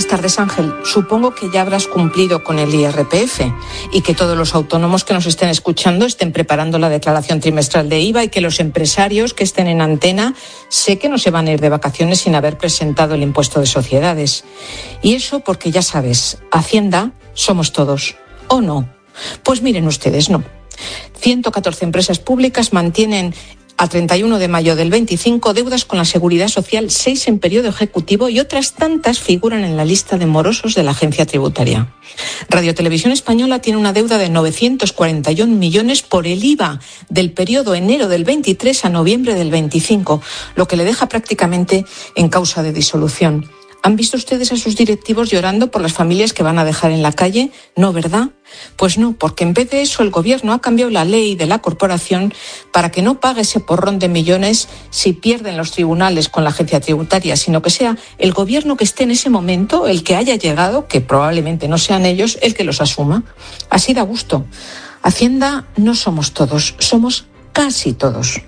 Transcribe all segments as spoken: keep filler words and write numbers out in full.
Buenas tardes, Ángel. Supongo que ya habrás cumplido con el I R P F y que todos los autónomos que nos estén escuchando estén preparando la declaración trimestral de I V A y que los empresarios que estén en antena sé que no se van a ir de vacaciones sin haber presentado el impuesto de sociedades. Y eso porque ya sabes, Hacienda somos todos, ¿o no? Pues miren ustedes, no. ciento catorce empresas públicas mantienen a treinta y uno de mayo del veinticinco deudas con la Seguridad Social, seis en periodo ejecutivo y otras tantas figuran en la lista de morosos de la agencia tributaria. Radio Televisión Española tiene una deuda de novecientos cuarenta y un millones por el I V A del periodo enero del veintitrés a noviembre del veinticinco, lo que le deja prácticamente en causa de disolución. ¿Han visto ustedes a sus directivos llorando por las familias que van a dejar en la calle? No, ¿verdad? Pues no, porque en vez de eso el gobierno ha cambiado la ley de la corporación para que no pague ese porrón de millones si pierden los tribunales con la agencia tributaria, sino que sea el gobierno que esté en ese momento, el que haya llegado, que probablemente no sean ellos, el que los asuma. Así da gusto. Hacienda no somos todos, somos casi todos.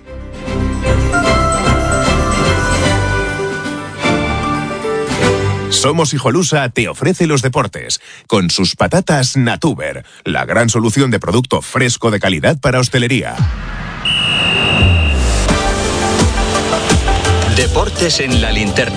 Somos Hijolusa te ofrece los deportes con sus patatas Natuber, la gran solución de producto fresco de calidad para hostelería. Deportes en la linterna.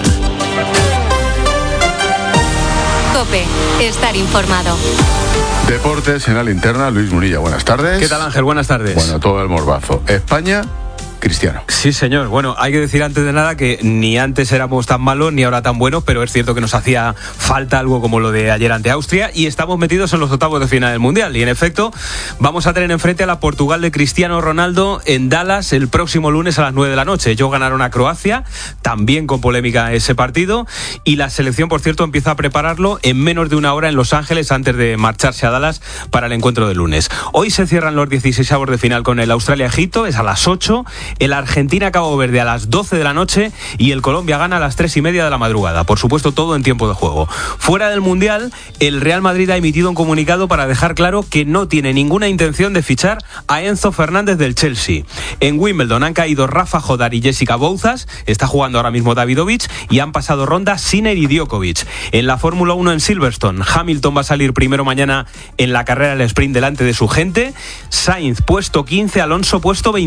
COPE, estar informado. Deportes en la linterna, Luis Munilla, buenas tardes. ¿Qué tal, Ángel? Buenas tardes. Bueno, todo el morbazo. España, Cristiano. Sí, señor. Bueno, hay que decir antes de nada que ni antes éramos tan malos ni ahora tan buenos, pero es cierto que nos hacía falta algo como lo de ayer ante Austria y estamos metidos en los octavos de final del Mundial. Y en efecto, vamos a tener enfrente a la Portugal de Cristiano Ronaldo en Dallas el próximo lunes a las nueve de la noche. Ellos ganaron a Croacia, también con polémica ese partido, y la selección, por cierto, empieza a prepararlo en menos de una hora en Los Ángeles antes de marcharse a Dallas para el encuentro del lunes. Hoy se cierran los dieciseisavos de final con el Australia-Egipto, es a las ocho. El Argentina-Cabo Verde a las doce de la noche y el Colombia gana a las tres y media de la madrugada. Por supuesto, todo en tiempo de juego. Fuera del Mundial, el Real Madrid ha emitido un comunicado para dejar claro que no tiene ninguna intención de fichar a Enzo Fernández del Chelsea. En Wimbledon han caído Rafa Jodar y Jessica Bouzas, está jugando ahora mismo Davidovich, y han pasado ronda Sinner y Djokovic. En la Fórmula uno en Silverstone, Hamilton va a salir primero mañana en la carrera del sprint delante de su gente. Sainz puesto quince, Alonso puesto veinte.